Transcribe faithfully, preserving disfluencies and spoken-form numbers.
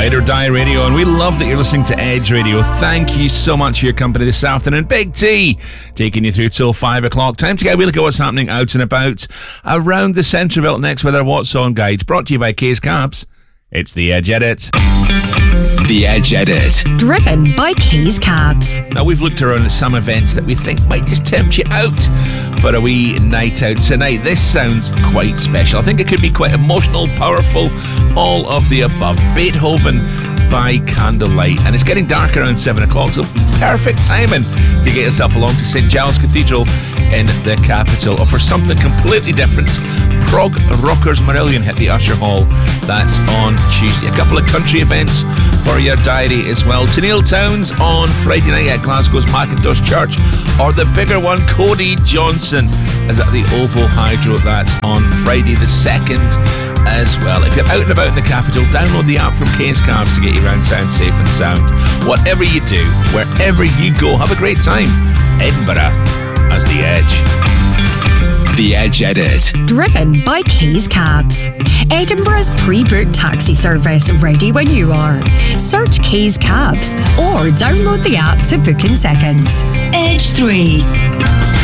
Ride or Die Radio, and we love that you're listening to Edge Radio. Thank you so much for your company this afternoon. Big T taking you through till five o'clock. Time to get a wee look at what's happening out and about around the centre belt next with our What's On guide, brought to you by Kay's Cabs. It's the Edge Edit. The Edge Edit. Driven by Kay's Cabs. Now, we've looked around at some events that we think might just tempt you out for a wee night out tonight. This sounds quite special. I think it could be quite emotional, powerful, all of the above. Beethoven by candlelight. And it's getting dark around seven o'clock, so perfect timing to get yourself along to Saint Giles Cathedral in the capital. Or for something completely different, Prog Rockers Marillion hit the Usher Hall. That's on Tuesday. A couple of country events for your diary as well. Tennille Towns on Friday night at Glasgow's Macintosh Church, or the bigger one, Cody Johnson, is at the Oval Hydro. That's on Friday the second as well. If you're out and about in the capital, download the app from Kay's Cabs to get you around sound safe and sound. Whatever you do, wherever you go, have a great time. Edinburgh as the Edge. The Edge Edit. Driven by Kay's Cabs. Edinburgh's pre-booked taxi service, ready when you are. Search Kay's Cabs or download the app to book in seconds. Edge three.